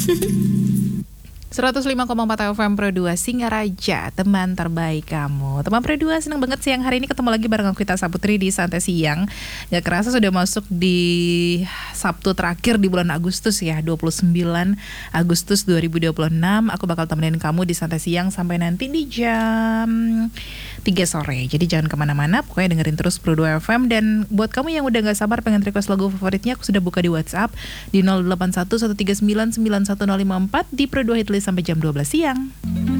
105,4 FM Pro 2 Singaraja, teman terbaik kamu. Teman Pro 2, senang banget siang hari ini ketemu lagi bareng aku Vita Saputri di Santai Siang. Gak kerasa sudah masuk di Sabtu terakhir di bulan Agustus ya, 29 Agustus 2026. Aku bakal temenin kamu di Santai Siang sampai nanti di jam 3 sore. Jadi jangan kemana-mana, pokoknya dengerin terus Pro 2 FM. Dan buat kamu yang udah gak sabar pengen request lagu favoritnya, aku sudah buka di WhatsApp di 0811399154 di Pro 2 Hitlist sampai jam 12 siang.